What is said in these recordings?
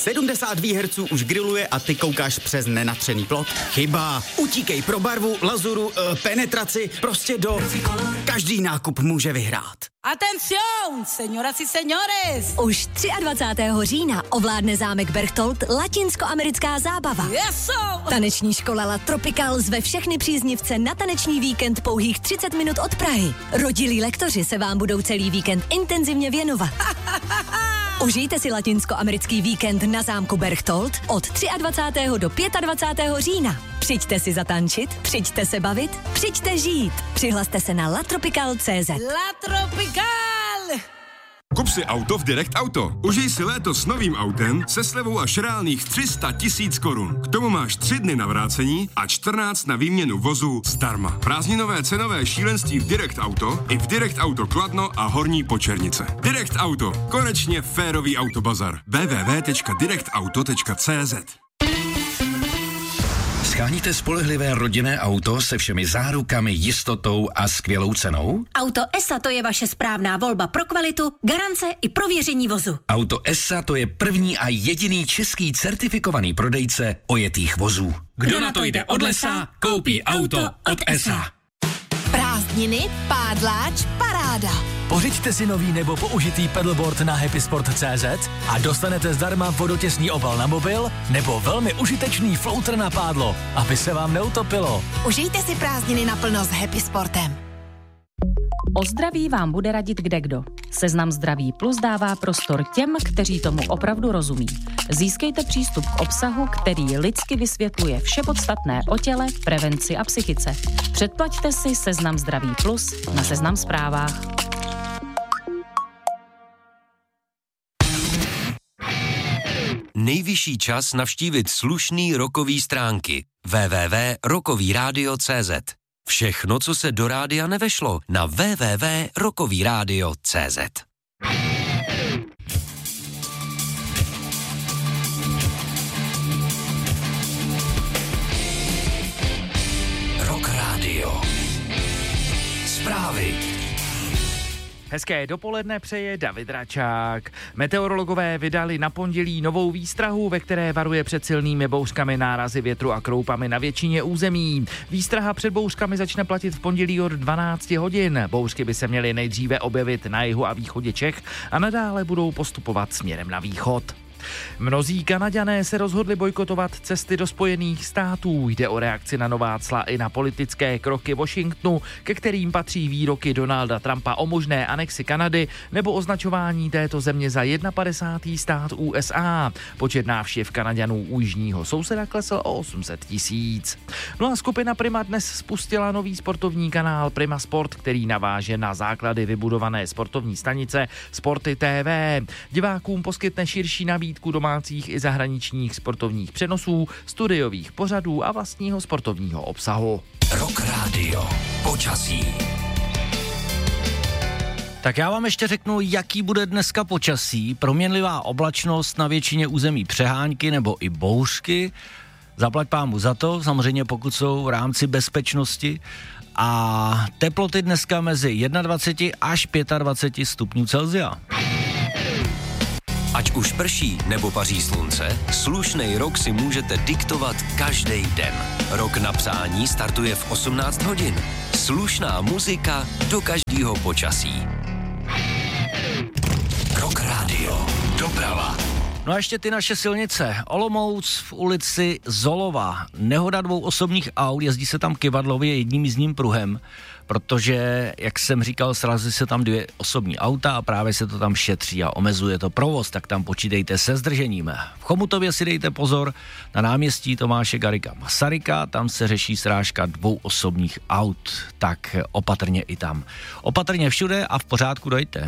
70 výherců už griluje a ty koukáš přes nenatřený plot? Chyba. Utíkej pro barvu, lazuru, penetraci, prostě do... Každý nákup může vyhrát. Atención, señoras y señores! Už 23. října ovládne zámek Berchtold latinskoamerická zábava. Eso! Taneční škola La Tropical zve všechny příznivce na taneční víkend pouhých 30 minut od Prahy. Rodilí lektoři se vám budou celý víkend intenzivně věnovat. Užijte si latinskoamerický víkend na zámku Berchtold od 23. do 25. října. Přijďte si zatančit, přijďte se bavit, přijďte žít. Přihlaste se na latropical.cz. La Tropical! Kup si auto v Direct Auto. Užij si léto s novým autem se slevou až reálných 300 000 korun. K tomu máš 3 dny na vrácení a 14 na výměnu vozu zdarma. Prázdninové cenové šílenství v Direct Auto i v Direct Auto Kladno a Horní Počernice. Direct Auto. Konečně férový autobazar. www.directauto.cz. Sháníte spolehlivé rodinné auto se všemi zárukami, jistotou a skvělou cenou? Auto ESA to je vaše správná volba pro kvalitu, garance i prověření vozu. Auto ESA to je první a jediný český certifikovaný prodejce ojetých vozů. Kdo na to jde od lesa, koupí auto od ESA. Prázdniny, pádláč, paráda. Pořiďte si nový nebo použitý pedalboard na happysport.cz a dostanete zdarma vodotěsný obal na mobil nebo velmi užitečný floater na pádlo, aby se vám neutopilo. Užijte si prázdniny naplno s Happy Sportem. O zdraví vám bude radit kdekdo. Seznam Zdraví Plus dává prostor těm, kteří tomu opravdu rozumí. Získejte přístup k obsahu, který lidsky vysvětluje vše podstatné o těle, prevenci a psychice. Předplaťte si Seznam Zdraví Plus na Seznam Zprávách. Nejvyšší čas navštívit slušný rockový stránky www.rockovyradio.cz. Všechno, co se do rádia nevešlo, na www.rockovyradio.cz. Rock Radio. Zprávy. Hezké dopoledne přeje David Račák. Meteorologové vydali na pondělí novou výstrahu, ve které varuje před silnými bouřkami, nárazy větru a kroupami na většině území. Výstraha před bouřkami začne platit v pondělí od 12 hodin. Bouřky by se měly nejdříve objevit na jihu a východě Čech a nadále budou postupovat směrem na východ. Mnozí Kanaďané se rozhodli bojkotovat cesty do Spojených států. Jde o reakci na nová cla i na politické kroky Washingtonu, ke kterým patří výroky Donalda Trumpa o možné anexi Kanady nebo označování této země za 51. stát USA. Počet návštěv Kanaďanů u jižního souseda klesl o 800 000. No a skupina Prima dnes spustila nový sportovní kanál Prima Sport, který naváže na základy vybudované sportovní stanice Sporty TV. Divákům poskytne širší nabídku domácích i zahraničních sportovních přenosů, studiových pořadů a vlastního sportovního obsahu. Rock Radio. Počasí. Tak já vám ještě řeknu, jaký bude dneska počasí. Proměnlivá oblačnost, na většině území přehánky nebo i bouřky. Zaplať pámu za to, samozřejmě pokud jsou v rámci bezpečnosti. A teploty dneska mezi 21 až 25 stupňů Celsia. Ať už prší nebo paří slunce, slušnej rok si můžete diktovat každý den. Rok na přání startuje v 18 hodin. Slušná muzika do každého počasí. Rock Radio. Doprava. No a ještě ty naše silnice. Olomouc v ulici Zolova. Nehoda 2 osobních aut, jezdí se tam kyvadlově jedním jízdním pruhem, protože, jak jsem říkal, srazí se tam 2 osobní auta a právě se to tam šetří a omezuje to provoz, tak tam počítejte se zdržením. V Chomutově si dejte pozor na náměstí Tomáše Garrigua Masaryka, tam se řeší srážka 2 osobních aut, tak opatrně i tam. Opatrně všude a v pořádku dojte.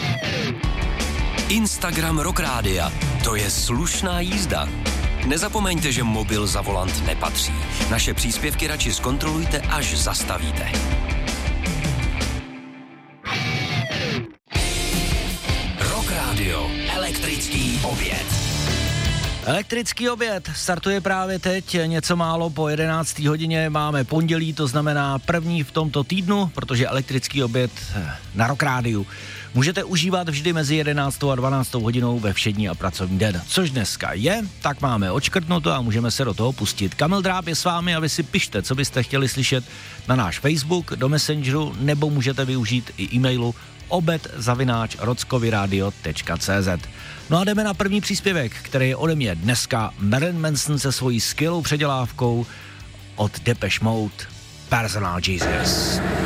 Instagram Rock Rádia. To je slušná jízda. Nezapomeňte, že mobil za volant nepatří. Naše příspěvky radši zkontrolujte, až zastavíte. Rock Radio. Elektrický oběd. Elektrický oběd startuje právě teď, něco málo po 11. hodině, máme pondělí, to znamená první v tomto týdnu, protože elektrický oběd na Rock Rádiu můžete užívat vždy mezi 11. a 12. hodinou ve všední a pracovní den. Což dneska je, tak máme odškrtnuto a můžeme se do toho pustit. Kamil Dráb je s vámi a vy si pište, co byste chtěli slyšet na náš Facebook, do Messengeru, nebo můžete využít i e-mailu obed@rockovyradio.cz. No a jdeme na první příspěvek, který je ode mě dneska Marilyn Manson se svojí skvělou předělávkou od Depeche Mode Personal Jesus.